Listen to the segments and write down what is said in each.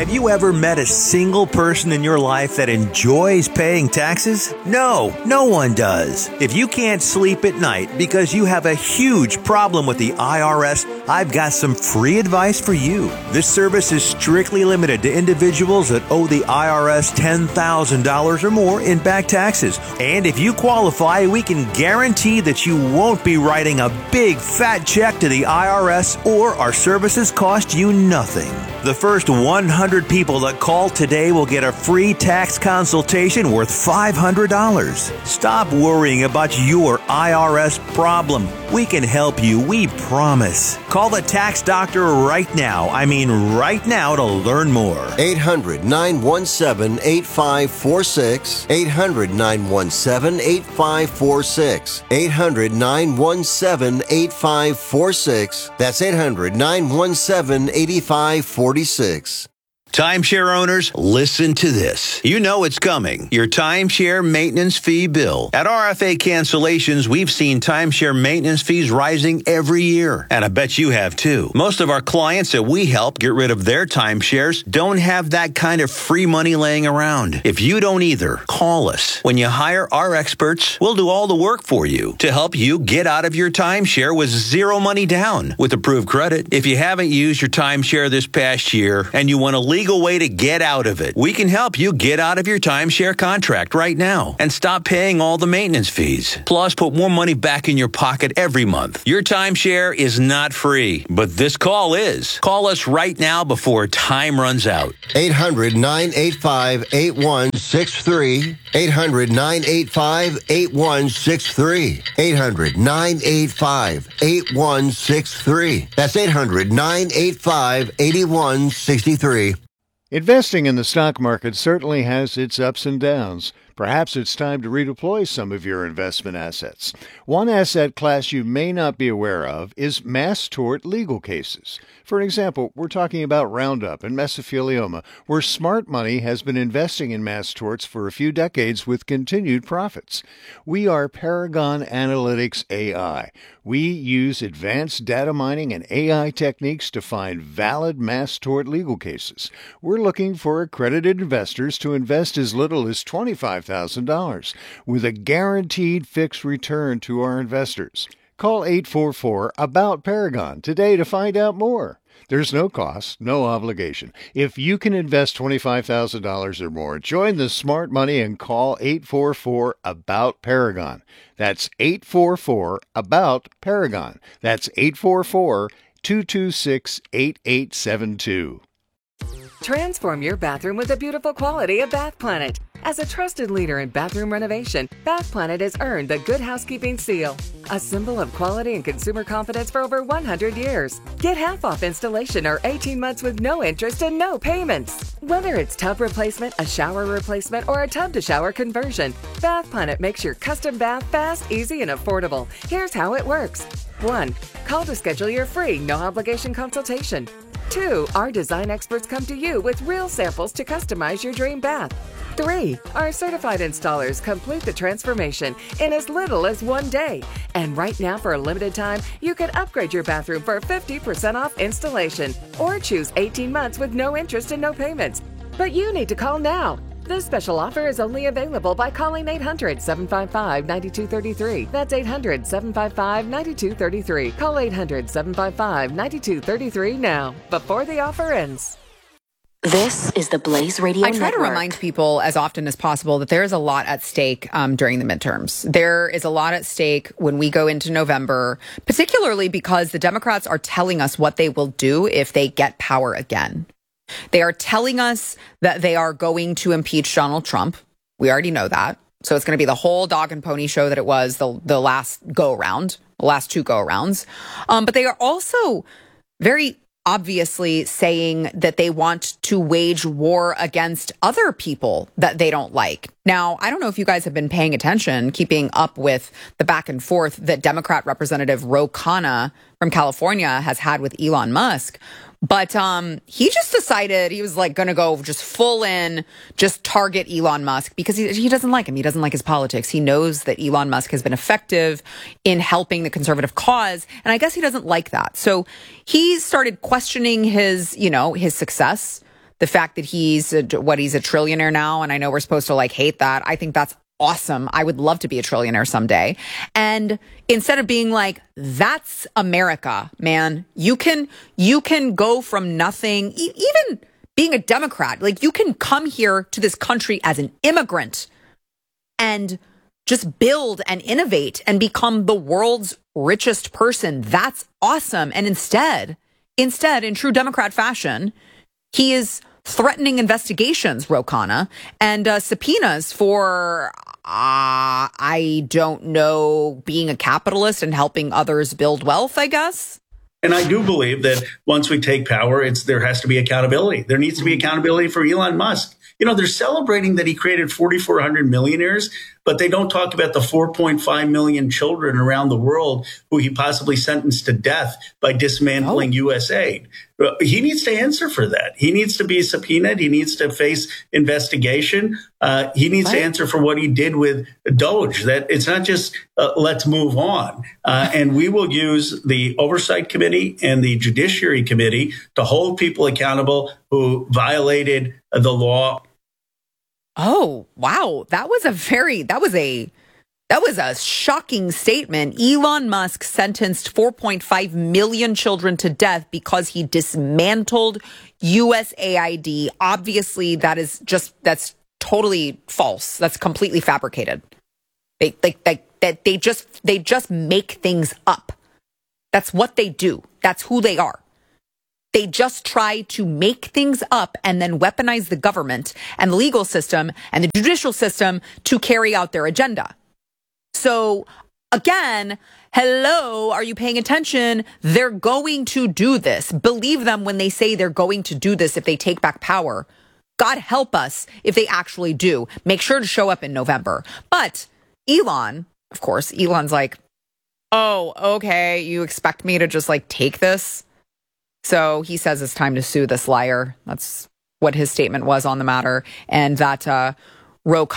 Have you ever met a single person in your life that enjoys paying taxes? No, no one does. If you can't sleep at night because you have a huge problem with the IRS, I've got some free advice for you. This service is strictly limited to individuals that owe the IRS $10,000 or more in back taxes. And if you qualify, we can guarantee that you won't be writing a big fat check to the IRS, or our services cost you nothing. The first 100 people that call today will get a free tax consultation worth $500. Stop worrying about your IRS problem. We can help you, we promise. Call the tax doctor right now. I mean right now, to learn more. 800-917-8546. 800-917-8546. 800-917-8546. That's 800-917-8546. Timeshare owners, listen to this. You know it's coming. Your timeshare maintenance fee bill. At RFA Cancellations, we've seen timeshare maintenance fees rising every year. And I bet you have too. Most of our clients that we help get rid of their timeshares don't have that kind of free money laying around. If you don't either, call us. When you hire our experts, we'll do all the work for you to help you get out of your timeshare with zero money down with approved credit. If you haven't used your timeshare this past year and you want to legal way to get out of it, we can help you get out of your timeshare contract right now and stop paying all the maintenance fees. Plus, put more money back in your pocket every month. Your timeshare is not free, but this call is. Call us right now before time runs out. 800-985-8163. 800-985-8163. 800-985-8163. That's 800-985-8163. Investing in the stock market certainly has its ups and downs. Perhaps it's time to redeploy some of your investment assets. One asset class you may not be aware of is mass tort legal cases. For example, we're talking about Roundup and mesothelioma, where smart money has been investing in mass torts for a few decades with continued profits. We are Paragon Analytics AI. We use advanced data mining and AI techniques to find valid mass tort legal cases. We're looking for accredited investors to invest as little as $25,000 with a guaranteed fixed return to our investors. Call 844-ABOUT-PARAGON today to find out more. There's no cost, no obligation. If you can invest $25,000 or more, join the smart money and call 844-ABOUT-PARAGON. That's 844-ABOUT-PARAGON. That's 844-226-8872. Transform your bathroom with the beautiful quality of Bath Planet. As a trusted leader in bathroom renovation, Bath Planet has earned the Good Housekeeping seal, a symbol of quality and consumer confidence for over 100 years. Get half off installation or 18 months with no interest and no payments. Whether it's tub replacement, a shower replacement, or a tub-to-shower conversion, Bath Planet makes your custom bath fast, easy, and affordable. Here's how it works. 1. Call to schedule your free, no-obligation consultation. 2. Our design experts come to you with real samples to customize your dream bath. 3. Our certified installers complete the transformation in as little as 1 day. And right now, for a limited time, you can upgrade your bathroom for 50% off installation or choose 18 months with no interest and no payments. But you need to call now. This special offer is only available by calling 800-755-9233. That's 800-755-9233. Call 800-755-9233 now, before the offer ends. This is the Blaze Radio Network. I try to remind people as often as possible that there is a lot at stake during the midterms. There is a lot at stake when we go into November, particularly because the Democrats are telling us what they will do if they get power again. They are telling us that they are going to impeach Donald Trump. We already know that. So it's going to be the whole dog and pony show that it was the last go-around, the last two go-arounds. But they are also very obviously saying that they want to wage war against other people that they don't like. Now, I don't know if you guys have been paying attention, keeping up with the back and forth that Democrat Representative Ro Khanna from California has had with Elon Musk. But he just decided he was like going to go just full in, just target Elon Musk because he doesn't like him. He doesn't like his politics. He knows that Elon Musk has been effective in helping the conservative cause. And I guess he doesn't like that. So he started questioning his success, The fact that he's a trillionaire now, and I know we're supposed to like hate that. I think that's awesome. I would love to be a trillionaire someday. And instead of being like, that's America, man, you can go from nothing, even being a Democrat, like you can come here to this country as an immigrant and just build and innovate and become the world's richest person. That's awesome. And instead, in true Democrat fashion, he is threatening investigations, Ro Khanna, and subpoenas for, I don't know, being a capitalist and helping others build wealth, I guess. And I do believe that once we take power, there has to be accountability. There needs to be accountability for Elon Musk. You know, they're celebrating that he created 4,400 millionaires, but they don't talk about the 4.5 million children around the world who he possibly sentenced to death by dismantling USAID. He needs to answer for that. He needs to be subpoenaed. He needs to face investigation. He needs to answer for what he did with Doge. That it's not just let's move on. And we will use the Oversight Committee and the Judiciary Committee to hold people accountable who violated the law. Oh, wow. That was a shocking statement. Elon Musk sentenced 4.5 million children to death because he dismantled USAID. Obviously, that's totally false. That's completely fabricated. They just make things up. That's what they do. That's who they are. They just try to make things up and then weaponize the government and the legal system and the judicial system to carry out their agenda. So again, hello, are you paying attention? They're going to do this. Believe them when they say they're going to do this if they take back power. God help us if they actually do. Make sure to show up in November. But Elon, of course, Elon's like, oh, okay, you expect me to just like take this? So he says it's time to sue this liar. That's what his statement was on the matter. And that Robert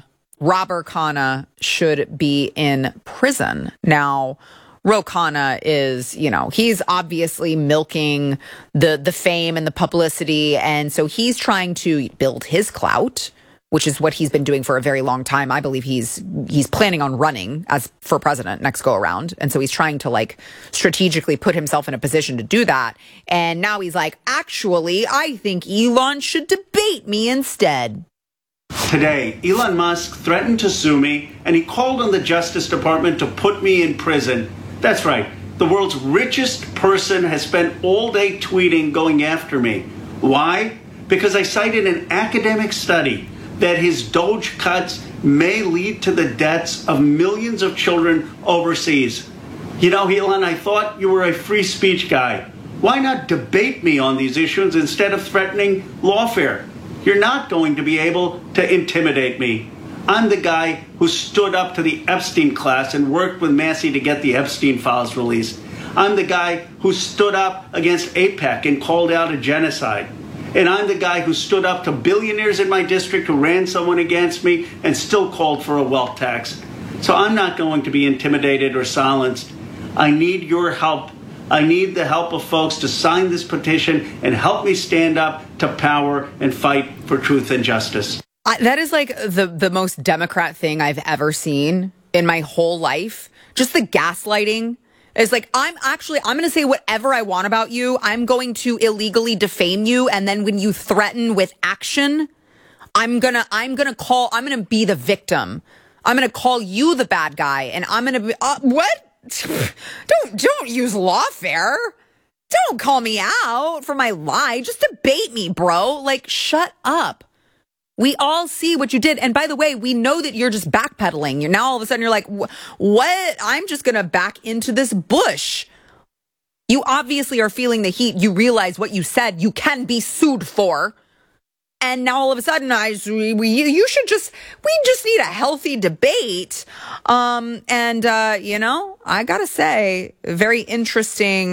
Khanna should be in prison. Now, Ro Khanna is, he's obviously milking the fame and the publicity. And so he's trying to build his clout, which is what he's been doing for a very long time. I believe he's planning on running for president next go around. And so he's trying to strategically put himself in a position to do that. And now he's like, actually, I think Elon should debate me instead. Today, Elon Musk threatened to sue me, and he called on the Justice Department to put me in prison. That's right. The world's richest person has spent all day tweeting going after me. Why? Because I cited an academic study that his Doge cuts may lead to the deaths of millions of children overseas. You know, Elon, I thought you were a free speech guy. Why not debate me on these issues instead of threatening lawfare? You're not going to be able to intimidate me. I'm the guy who stood up to the Epstein class and worked with Massey to get the Epstein files released. I'm the guy who stood up against AIPAC and called out a genocide. And I'm the guy who stood up to billionaires in my district who ran someone against me and still called for a wealth tax. So I'm not going to be intimidated or silenced. I need your help. I need the help of folks to sign this petition and help me stand up to power and fight for truth and justice. That is like the most Democrat thing I've ever seen in my whole life. Just the gaslighting. It's like, I'm going to say whatever I want about you. I'm going to illegally defame you. And then when you threaten with action, I'm going to be the victim. I'm going to call you the bad guy. And I'm going to be, what? Don't use lawfare. Don't call me out for my lie. Just debate me, bro. Shut up. We all see what you did. And by the way, we know that you're just backpedaling. You're now all of a sudden you're like, what? I'm just going to back into this bush. You obviously are feeling the heat. You realize what you said you can be sued for. And now all of a sudden we just need a healthy debate. I got to say, very interesting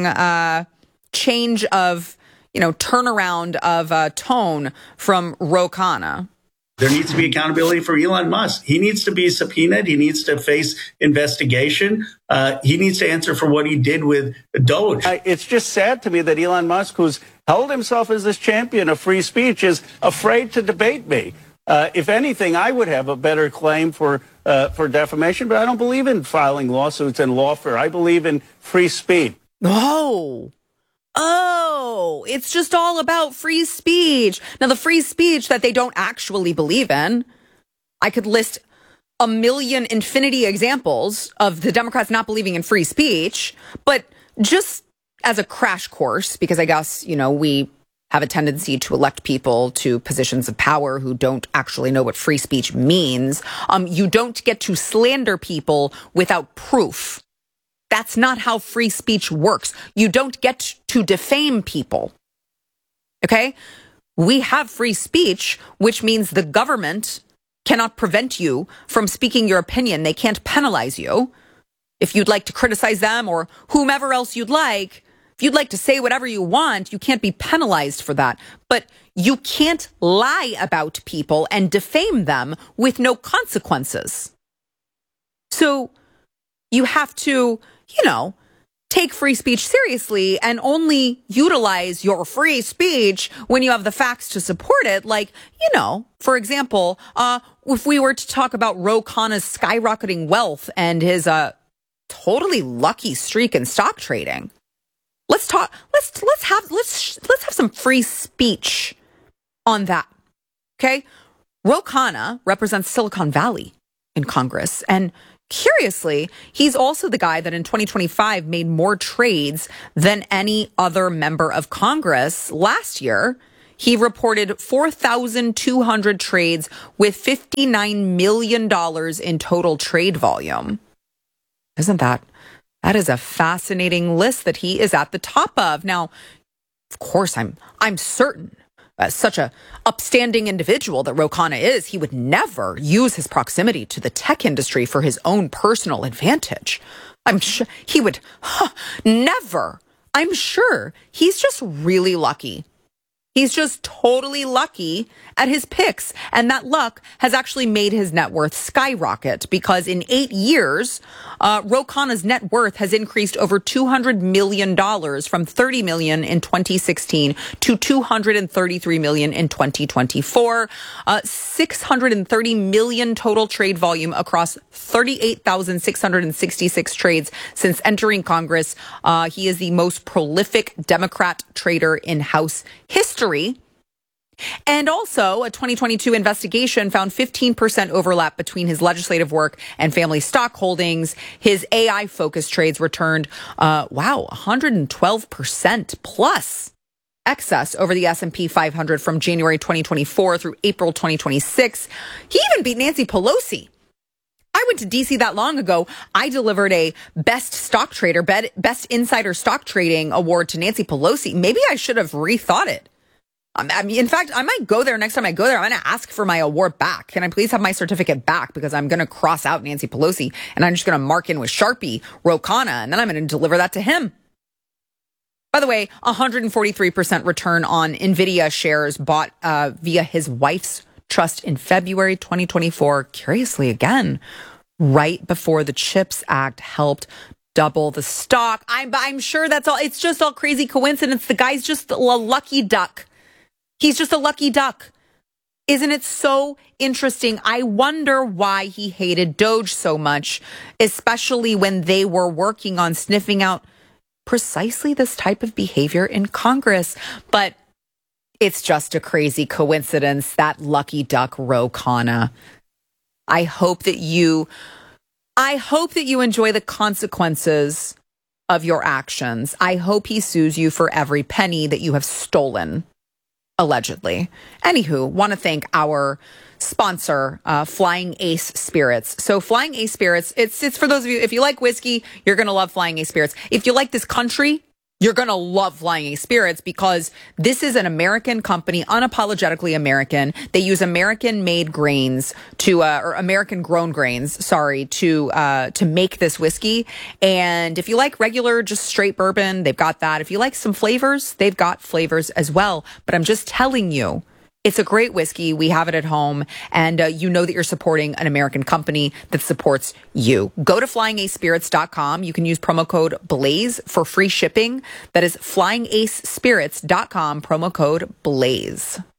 change of, turnaround of tone from Ro Khanna. There needs to be accountability for Elon Musk. He needs to be subpoenaed. He needs to face investigation. He needs to answer for what he did with Doge. It's just sad to me that Elon Musk, who's held himself as this champion of free speech, is afraid to debate me. If anything, I would have a better claim for defamation, but I don't believe in filing lawsuits and lawfare. I believe in free speech. Oh, it's just all about free speech. Now, the free speech that they don't actually believe in, I could list a million infinity examples of the Democrats not believing in free speech, but just as a crash course, because I guess, we have a tendency to elect people to positions of power who don't actually know what free speech means. You don't get to slander people without proof. That's not how free speech works. You don't get to defame people. Okay? We have free speech, which means the government cannot prevent you from speaking your opinion. They can't penalize you. If you'd like to criticize them or whomever else you'd like, if you'd like to say whatever you want, you can't be penalized for that. But you can't lie about people and defame them with no consequences. So you have to, take free speech seriously and only utilize your free speech when you have the facts to support it. Like, for example, if we were to talk about Ro Khanna's skyrocketing wealth and his totally lucky streak in stock trading, let's have some free speech on that. Okay? Ro Khanna represents Silicon Valley in Congress, and curiously, he's also the guy that in 2025 made more trades than any other member of Congress last year. He reported 4,200 trades with $59 million in total trade volume. That is a fascinating list that he is at the top of. Now, of course, I'm certain, as such a upstanding individual that Ro Khanna is, he would never use his proximity to the tech industry for his own personal advantage. I'm sure he would never. I'm sure he's just really lucky. He's just totally lucky at his picks. And that luck has actually made his net worth skyrocket because in 8 years, Ro Khanna's net worth has increased over $200 million from $30 million in 2016 to $233 million in 2024. $630 million total trade volume across 38,666 trades since entering Congress. He is the most prolific Democrat trader in House history. And also, a 2022 investigation found 15% overlap between his legislative work and family stock holdings. His AI-focused trades returned, 112% plus excess over the S&P 500 from January 2024 through April 2026. He even beat Nancy Pelosi. I went to DC that long ago. I delivered a best stock trader, best insider stock trading award to Nancy Pelosi. Maybe I should have rethought it. In fact, I might go there next time I go there. I'm going to ask for my award back. Can I please have my certificate back? Because I'm going to cross out Nancy Pelosi and I'm just going to mark in with Sharpie Ro Khanna, and then I'm going to deliver that to him. By the way, 143% return on NVIDIA shares bought via his wife's trust in February 2024. Curiously, again, right before the CHIPS Act helped double the stock. I'm sure that's all. It's just all crazy coincidence. The guy's just a lucky duck. He's just a lucky duck. Isn't it so interesting? I wonder why he hated Doge so much, especially when they were working on sniffing out precisely this type of behavior in Congress. But it's just a crazy coincidence, that lucky duck Ro Khanna. I hope that you enjoy the consequences of your actions. I hope he sues you for every penny that you have stolen. Allegedly. Anywho, want to thank our sponsor, Flying Ace Spirits. So Flying Ace Spirits, it's for those of you, if you like whiskey, you're going to love Flying Ace Spirits. If you like this country, you're going to love Flying Ace Spirits because this is an American company, unapologetically American. They use American-made grains or American-grown grains, to make this whiskey. And if you like regular, just straight bourbon, they've got that. If you like some flavors, they've got flavors as well. But I'm just telling you, It's a great whiskey. We have it at home. And you know that you're supporting an American company that supports you. Go to flyingacespirits.com. You can use promo code BLAZE for free shipping. That is flyingacespirits.com, promo code BLAZE.